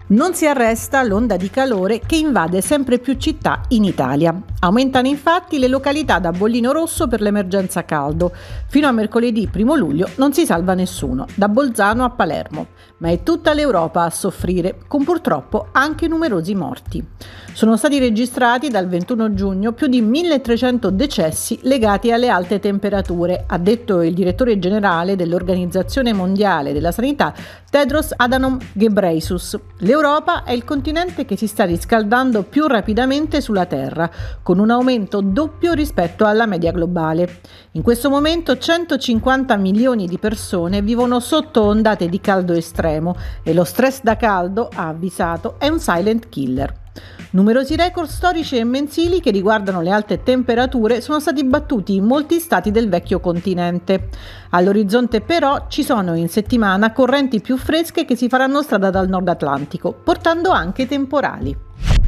Non si arresta l'onda di calore che invade sempre più città in Italia. Aumentano infatti le località da bollino rosso per l'emergenza caldo. Fino a mercoledì 1 luglio non si salva nessuno, da Bolzano a Palermo. Ma è tutta l'Europa a soffrire, con purtroppo anche numerosi morti. Sono stati registrati dal 21 giugno più di 1300 decessi legati alle alte temperature, ha detto il direttore generale dell'Organizzazione Mondiale della Sanità, Tedros Adhanom Ghebreyesus. L'Europa è il continente che si sta riscaldando più rapidamente sulla Terra, con un aumento doppio rispetto alla media globale. In questo momento 150 milioni di persone vivono sotto ondate di caldo estremo e lo stress da caldo, ha avvisato, è un silent killer. Numerosi record storici e mensili che riguardano le alte temperature sono stati battuti in molti stati del vecchio continente. All'orizzonte però ci sono in settimana correnti più fresche che si faranno strada dal nord Atlantico, portando anche temporali.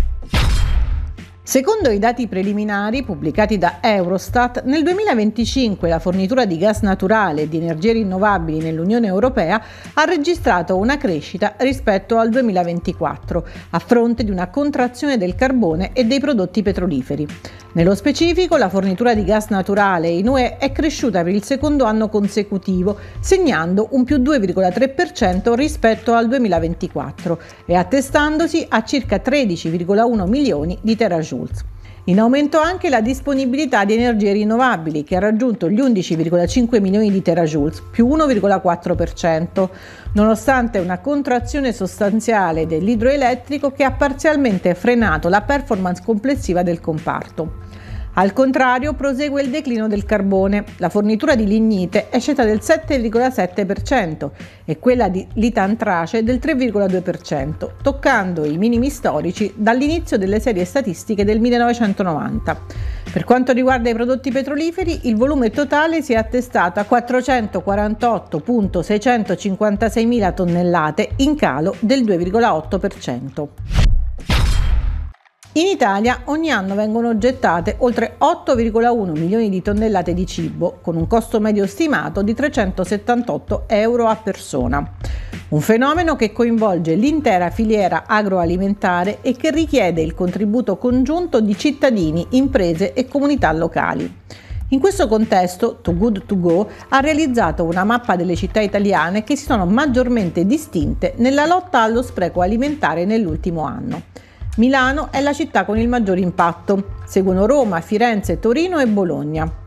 Secondo i dati preliminari pubblicati da Eurostat, nel 2025 la fornitura di gas naturale e di energie rinnovabili nell'Unione Europea ha registrato una crescita rispetto al 2024, a fronte di una contrazione del carbone e dei prodotti petroliferi. Nello specifico, la fornitura di gas naturale in UE è cresciuta per il secondo anno consecutivo, segnando un più 2,3% rispetto al 2024 e attestandosi a circa 13,1 milioni di terajoules. In aumento anche la disponibilità di energie rinnovabili, che ha raggiunto gli 11,5 milioni di terajoules, più 1,4%, nonostante una contrazione sostanziale dell'idroelettrico che ha parzialmente frenato la performance complessiva del comparto. Al contrario, prosegue il declino del carbone. La fornitura di lignite è scesa del 7,7% e quella di litantrace del 3,2%, toccando i minimi storici dall'inizio delle serie statistiche del 1990. Per quanto riguarda i prodotti petroliferi, il volume totale si è attestato a 448.656 mila tonnellate, in calo del 2,8%. In Italia ogni anno vengono gettate oltre 8,1 milioni di tonnellate di cibo, con un costo medio stimato di 378 euro a persona. Un fenomeno che coinvolge l'intera filiera agroalimentare e che richiede il contributo congiunto di cittadini, imprese e comunità locali. In questo contesto, Too Good To Go ha realizzato una mappa delle città italiane che si sono maggiormente distinte nella lotta allo spreco alimentare nell'ultimo anno. Milano è la città con il maggior impatto, seguono Roma, Firenze, Torino e Bologna.